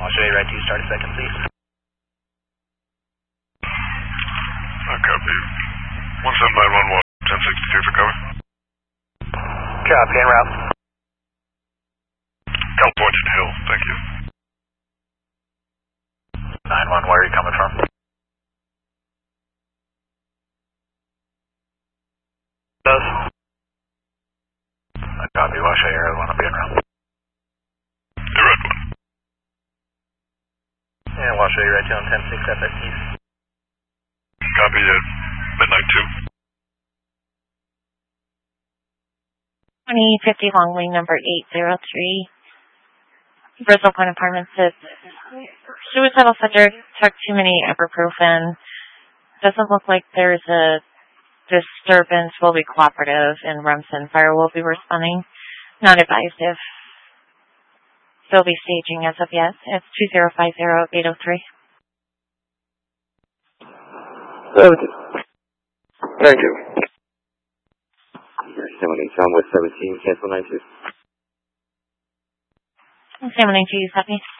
I'll show you right to you. Start a second, please. Copy. 17911, 1062 for cover. Copy, en route. California Hill, thank you. 9-1, where are you coming from? Does. Copy, I'll show you red one. I'll be en route. The red one. And we'll show you right to on 10-6 FSTs. Copy, midnight 2. 2050 long wing number 803. Bristol Point Apartments says suicidal subject took too many ibuprofen. Doesn't look like there's a disturbance. Will be cooperative, and Remsen Fire will be responding. Not advised if they'll be staging as of yet. It's 2050-803. Thank you. 78 Southwest 17, cancel 92. 792, copy.